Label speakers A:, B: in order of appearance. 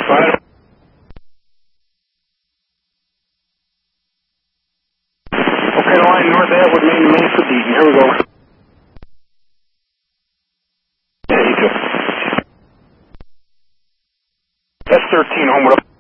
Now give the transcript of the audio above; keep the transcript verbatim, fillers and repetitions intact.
A: Right. Okay, line north Atwood, Main to Main for Deaton. Here we go. Yeah, you too. S thirteen, homeward up.